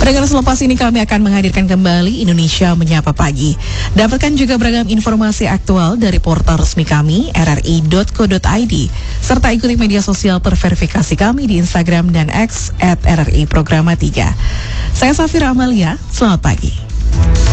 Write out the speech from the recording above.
Pendengar, selepas ini kami akan menghadirkan kembali Indonesia Menyapa Pagi. Dapatkan juga beragam informasi aktual dari portal resmi kami rri.co.id serta ikuti media sosial terverifikasi kami di Instagram dan X @RRI Programa 3. Saya Safira Amalia, selamat pagi.